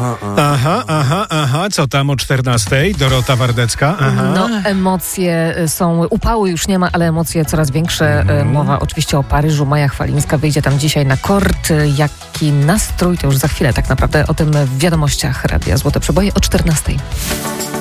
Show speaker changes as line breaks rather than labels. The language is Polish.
Aha. Co tam o 14:00? Dorota Wardecka.
No, emocje są, upały już nie ma, ale emocje coraz większe. Mowa oczywiście o Paryżu. Maja Chwalińska wyjdzie tam dzisiaj na kort. Jaki nastrój, to już za chwilę tak naprawdę o tym w wiadomościach Radia Złote Przeboje o 14:00.